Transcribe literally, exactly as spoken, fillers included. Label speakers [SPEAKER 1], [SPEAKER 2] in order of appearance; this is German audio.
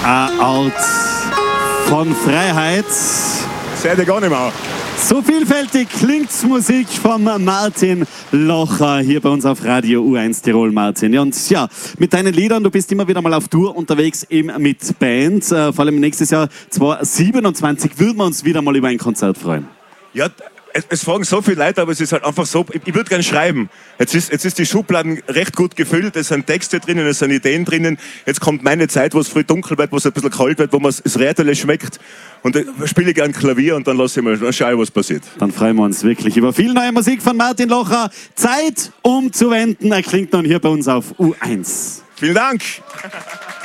[SPEAKER 1] Ein Ort von Freiheit.
[SPEAKER 2] Seid ihr gar nicht mehr.
[SPEAKER 1] So vielfältig klingt Musik von Martin Locher hier bei uns auf Radio U eins Tirol, Martin. Ja, und ja, mit deinen Liedern, du bist immer wieder mal auf Tour unterwegs, eben mit Band. Äh, vor allem nächstes Jahr zweitausendsiebenundzwanzig würden wir uns wieder mal über ein Konzert freuen.
[SPEAKER 2] Ja, es, es fragen so viele Leute, aber es ist halt einfach so, ich, ich würde gerne schreiben. Jetzt ist, jetzt ist die Schubladen recht gut gefüllt, es sind Texte drinnen, es sind Ideen drinnen. Jetzt kommt meine Zeit, wo es früh dunkel wird, wo es ein bisschen kalt wird, wo man das Rädele schmeckt. Und da spiele ich gerne Klavier und dann lasse ich mal dann schauen, was passiert.
[SPEAKER 1] Dann freuen wir uns wirklich über viel neue Musik von Martin Locher. Zeit umzuwenden, er klingt nun hier bei uns auf U eins.
[SPEAKER 2] Vielen Dank.